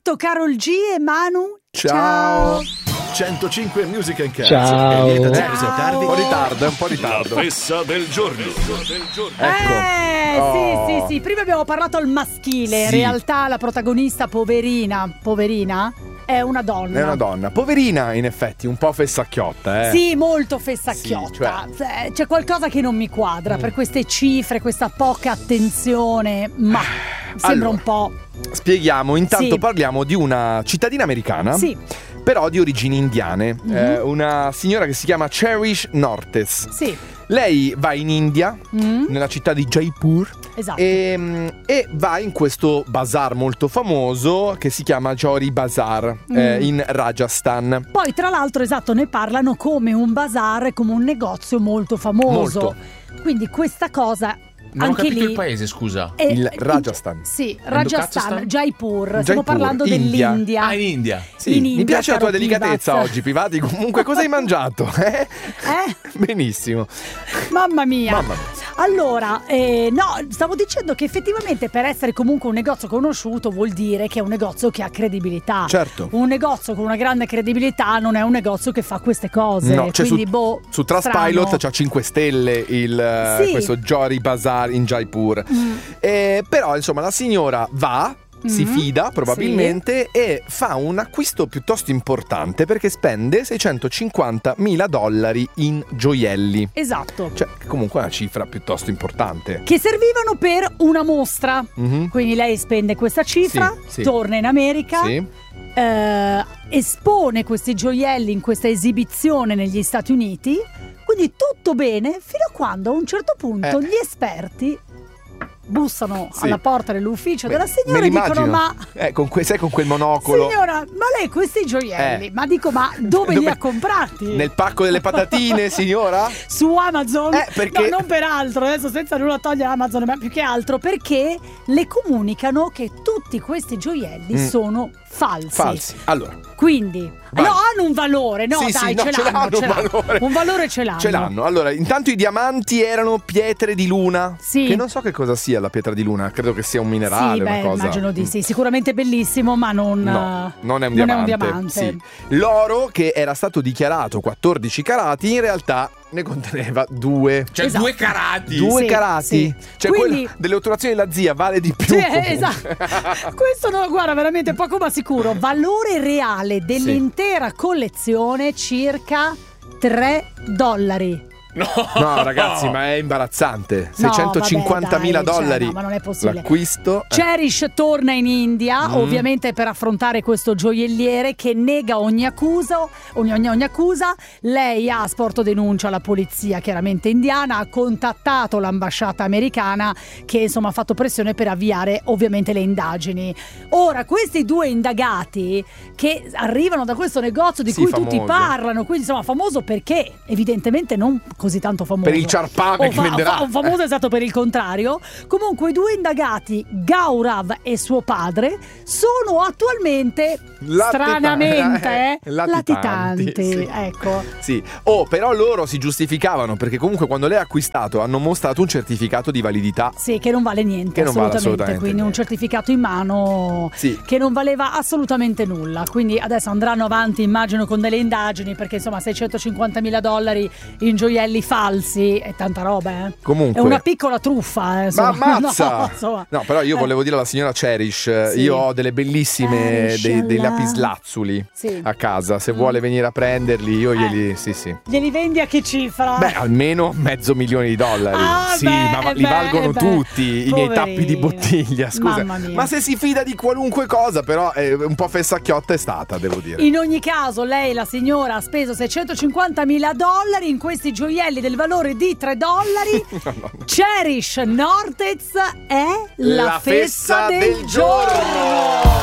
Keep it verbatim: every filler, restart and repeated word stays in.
tutto, Karol G e Manu. Ciao. centocinque Music and Cats Ciao. è lieta di Ciao. presentarvi Un po' ritardo, un po' ritardo. La fessa del giorno. Ecco. Eh, Oh. sì, sì, sì. Prima abbiamo parlato al maschile. In Sì. realtà la protagonista, poverina, poverina, è una donna. È una donna, poverina in effetti, un po' fessacchiotta, eh. Sì, molto fessacchiotta. Sì, cioè- Eh, C'è qualcosa che non mi quadra Mm. per queste cifre, questa poca attenzione. Ma sembra Allora, un po'. Spieghiamo, intanto Sì. parliamo di una cittadina americana. Sì, Però di origini indiane, Mhm. eh, una signora che si chiama Cherish Nortes. sì. Lei va in India, Mm, nella città di Jaipur, esatto. e, e va in questo bazar molto famoso che si chiama Jori Bazar, eh, Mm. in Rajasthan. Poi tra l'altro, esatto, ne parlano come un bazar, come un negozio molto famoso. Molto. Quindi questa cosa Non anche ho capito lì il paese, scusa. è- Il Rajasthan. Sì, Rajasthan? Rajasthan, Jaipur. Stiamo Jaipur, parlando India. dell'India. Ah, in India. Sì, in mi India, piace la tua caro delicatezza Pivaz. oggi, Pivati. Comunque, cosa hai mangiato? Eh? Eh? Benissimo. Mamma mia. Mamma mia. Allora, eh, no, stavo dicendo che effettivamente per essere comunque un negozio conosciuto vuol dire che è un negozio che ha credibilità. Certo. Un negozio con una grande credibilità non è un negozio che fa queste cose. No, cioè Quindi, su, boh, su Trustpilot strano. c'ha cinque stelle il, eh, Sì. questo Jori Bazar in Jaipur. Mm. Eh, però, insomma, la signora va, si Mhm. fida probabilmente e fa un acquisto piuttosto importante perché spende seicentocinquantamila dollari in gioielli. Esatto. Cioè, che comunque è una cifra piuttosto importante. Che servivano per una mostra. Mhm. Quindi lei spende questa cifra, Sì, sì. torna in America, Sì. eh, espone questi gioielli in questa esibizione negli Stati Uniti. Quindi tutto bene fino a quando a un certo punto Eh. gli esperti bussano Sì. alla porta dell'ufficio della Me signora e dicono: l'immagino. ma Eh, con que- sai, con quel monocolo. signora, ma lei questi gioielli, Eh. ma dico, ma dove, li Dove- ha comprati? Nel pacco delle patatine, signora? Su Amazon? Eh, perché- No, non per altro, adesso senza nulla togliere Amazon, ma più che altro perché le comunicano che tutti questi gioielli Mm. sono falsi. Falsi. Allora, Quindi, Vai. no, hanno un valore, no, Sì, dai, sì, no, ce, ce l'hanno, l'hanno ce un l'hanno. valore. Un valore ce l'hanno. ce l'hanno. Allora, intanto i diamanti erano pietre di luna. Sì. Che non so che cosa sia la pietra di luna. Credo che sia un minerale, Sì, una beh, cosa. immagino di Mm. sì. Sicuramente bellissimo, ma non, No, non è un non diamante. È un diamante. Sì. L'oro, che era stato dichiarato quattordici carati, in realtà ne conteneva due. Cioè, Esatto. due carati. Due Sì, carati? sì. Cioè, Quindi- quella delle ottuazioni della zia vale di più. Sì, comunque. esatto. Questo no, guarda, veramente poco ma sicuro. Valore reale dell'intera collezione circa tre dollari. No, No, ragazzi, ma è imbarazzante. No, seicentocinquantamila vabbè, dai, cioè, dollari. no, ma non è possibile. L'acquisto. eh. Cherish torna in India, Mm. ovviamente per affrontare questo gioielliere che nega ogni accusa, ogni, ogni, ogni accusa. Lei ha sporto denuncia alla polizia chiaramente indiana, ha contattato l'ambasciata americana che insomma ha fatto pressione per avviare ovviamente le indagini. Ora, questi due indagati che arrivano da questo negozio di Sì, cui tutti famoso. parlano, quindi insomma famoso perché evidentemente non così tanto famoso. Per il ciarpame O che fa- venderà. o fa- famoso è stato per il contrario. Comunque i due indagati, Gaurav e suo padre, sono attualmente Latitanti. stranamente eh, Latitanti, latitanti, sì. ecco. Sì. Oh, però loro si giustificavano perché comunque quando lei ha acquistato hanno mostrato un certificato di validità. Sì, che non vale niente, Che non vale assolutamente. assolutamente Quindi un niente. certificato in mano Sì. che non valeva assolutamente nulla. Quindi adesso andranno avanti, immagino, con delle indagini, perché insomma seicentocinquantamila dollari in gioielli falsi è tanta roba, eh. Comunque. È una piccola truffa, eh, Ma insomma. ammazza! No, insomma. No, però io Eh. volevo dire alla signora Cherish, eh, Sì. io ho delle bellissime, Cherish, dei, dei là. lapislazzuli Sì. a casa, se Mm. vuole venire a prenderli io Eh. glieli, sì sì. Glieli vendi a che cifra? Beh, almeno mezzo milione di dollari. Ah, sì, beh, ma va- eh li beh, valgono eh beh. tutti i miei tappi di Poverino. bottiglia, scusa. Mamma mia. Ma se si fida di qualunque cosa, però eh, un po' fessacchiotta è stata, devo dire. In ogni caso, lei, la signora, ha speso seicentocinquantamila dollari in questi gioielli del valore di tre dollari. Cherish Nortez è la, La fessa del giorno.